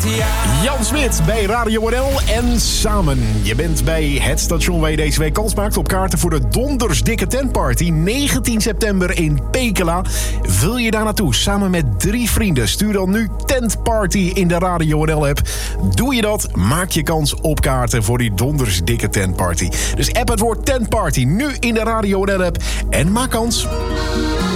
Jan Smit bij Radio NL en Samen. Je bent bij het station waar je deze week kans maakt op kaarten voor de Dondersdikke Tentparty. 19 september in Pekela. Wil je daar naartoe samen met 3 vrienden? Stuur dan nu Tentparty in de Radio NL-app. Doe je dat, maak je kans op kaarten voor die Dondersdikke Tentparty. Dus app het woord Tentparty nu in de Radio NL-app en maak kans.